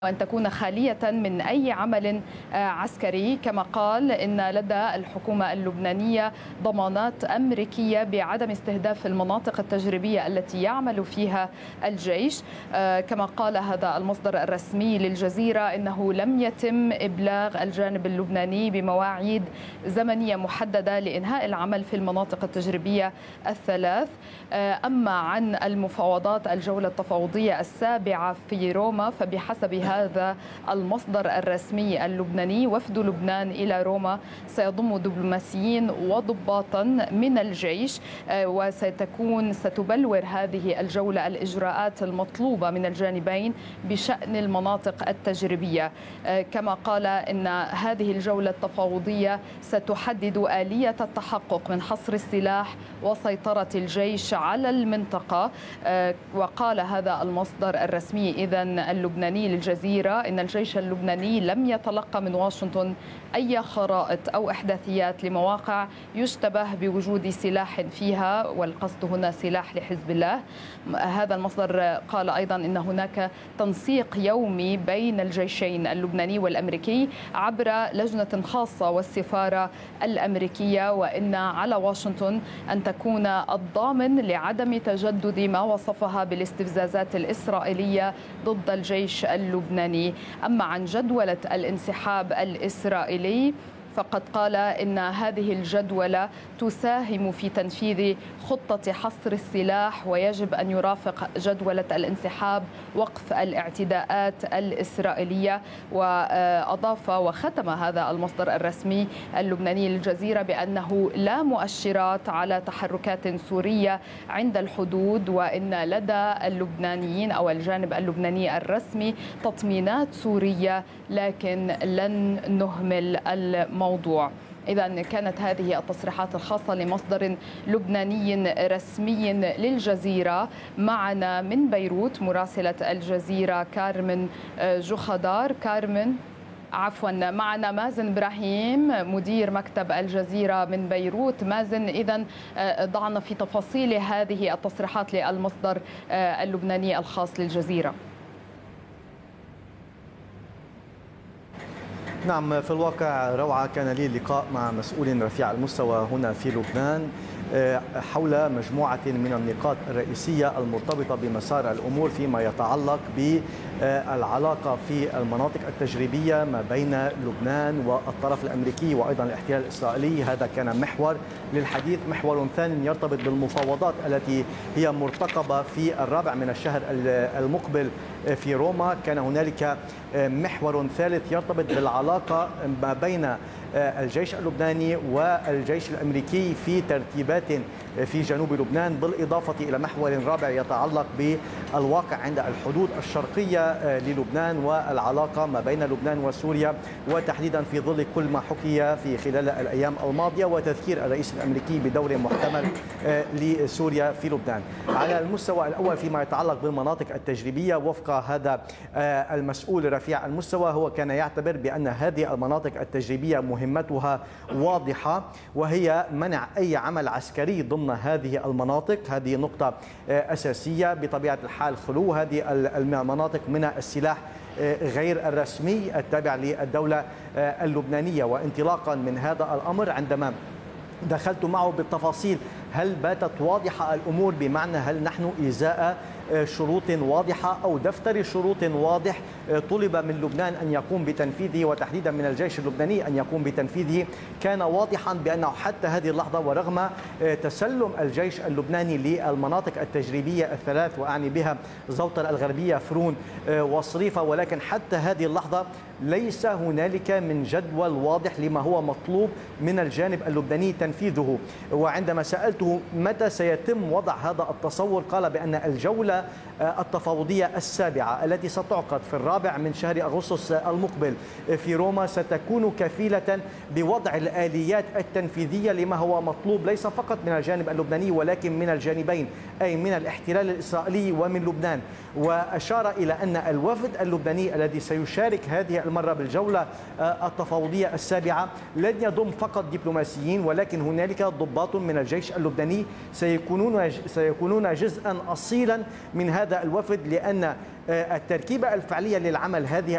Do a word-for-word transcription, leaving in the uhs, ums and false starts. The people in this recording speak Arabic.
وأن تكون خالية من أي عمل عسكري. كما قال إن لدى الحكومة اللبنانية ضمانات أمريكية بعدم استهداف المناطق التجريبية التي يعمل فيها الجيش. كما قال هذا المصدر الرسمي للجزيرة إنه لم يتم إبلاغ الجانب اللبناني بمواعيد زمنية محددة لإنهاء العمل في المناطق التجريبية الثلاث. أما عن المفاوضات الجولة التفاوضية السابعة في روما، فبحسب هذا المصدر الرسمي اللبناني وفد لبنان إلى روما سيضم دبلوماسيين وضباطا من الجيش، وستكون ستبلور هذه الجولة الإجراءات المطلوبة من الجانبين بشأن المناطق التجريبية. كما قال إن هذه الجولة التفاوضية ستحدد آلية التحقق من حصر السلاح وسيطرة الجيش على المنطقة. وقال هذا المصدر الرسمي إذن اللبناني للجزيرة إن الجيش اللبناني لم يتلقى من واشنطن أي خرائط أو إحداثيات لمواقع يشتبه بوجود سلاح فيها، والقصد هنا سلاح لحزب الله. هذا المصدر قال أيضا إن هناك تنسيق يومي بين الجيشين اللبناني والأمريكي عبر لجنة خاصة والسفارة الأمريكية، وإن على واشنطن أن تكون الضامن لعدم تجدد ما وصفها بالاستفزازات الإسرائيلية ضد الجيش اللبناني. أما عن جدولة الانسحاب الإسرائيلي فقد قال إن هذه الجدولة تساهم في تنفيذ خطة حصر السلاح، ويجب أن يرافق جدولة الانسحاب وقف الاعتداءات الإسرائيلية. وأضاف وختم هذا المصدر الرسمي اللبناني للجزيرة بأنه لا مؤشرات على تحركات سورية عند الحدود، وإن لدى اللبنانيين أو الجانب اللبناني الرسمي تطمينات سورية، لكن لن نهمل الموضوع. موضوع. إذا كانت هذه التصريحات الخاصة لمصدر لبناني رسمي للجزيرة. معنا من بيروت مراسلة الجزيرة كارمن جخدار. كارمن عفوا معنا مازن إبراهيم مدير مكتب الجزيرة من بيروت. مازن، إذا ضعنا في تفاصيل هذه التصريحات للمصدر اللبناني الخاص للجزيرة. نعم، في الواقع روعة، كان لي لقاء مع مسؤول رفيع المستوى هنا في لبنان حول مجموعة من النقاط الرئيسية المرتبطة بمسار الأمور فيما يتعلق بالعلاقة في المناطق التجريبية ما بين لبنان والطرف الأمريكي وأيضا الاحتلال الإسرائيلي. هذا كان محور للحديث. محور ثاني يرتبط بالمفاوضات التي هي مرتقبة في الرابع من الشهر المقبل في روما. كان هنالك محور ثالث يرتبط بالعلاقة ما بين الجيش اللبناني والجيش الأمريكي في ترتيبات في جنوب لبنان، بالإضافة إلى محور رابع يتعلق بالواقع عند الحدود الشرقية للبنان والعلاقة ما بين لبنان وسوريا، وتحديدا في ظل كل ما حكي في خلال الأيام الماضية وتذكير الرئيس الأمريكي بدور محتمل لسوريا في لبنان. على المستوى الأول فيما يتعلق بالمناطق التجريبية، وفق هذا المسؤول رفيع المستوى، هو كان يعتبر بأن هذه المناطق التجريبية مهمتها واضحة، وهي منع أي عمل عسكري ضمن هذه المناطق. هذه نقطة أساسية. بطبيعة الحال خلو هذه المناطق من السلاح غير الرسمي التابع للدولة اللبنانية. وانطلاقا من هذا الأمر، عندما دخلت معه بالتفاصيل، هل باتت واضحة الأمور؟ بمعنى هل نحن إزاء شروط واضحة أو دفتر شروط واضح طلب من لبنان أن يقوم بتنفيذه، وتحديدا من الجيش اللبناني أن يقوم بتنفيذه؟ كان واضحا بأنه حتى هذه اللحظة، ورغم تسلم الجيش اللبناني للمناطق التجريبية الثلاث، وأعني بها زوطر الغربية، فرون وصريفة، ولكن حتى هذه اللحظة ليس هنالك من جدول واضح لما هو مطلوب من الجانب اللبناني تنفيذه. وعندما سألته متى سيتم وضع هذا التصور، قال بأن الجولة التفاوضية السابعة التي ستعقد في الرابع من شهر أغسطس المقبل في روما ستكون كفيلة بوضع الآليات التنفيذية لما هو مطلوب ليس فقط من الجانب اللبناني ولكن من الجانبين، أي من الاحتلال الإسرائيلي ومن لبنان. وأشار إلى أن الوفد اللبناني الذي سيشارك هذه المرة بالجولة التفاوضية السابعة لن يضم فقط دبلوماسيين، ولكن هنالك ضباط من الجيش اللبناني سيكونون سيكونون جزءا أصيلا من هذا الوفد، لأن التركيبة الفعلية للعمل هذه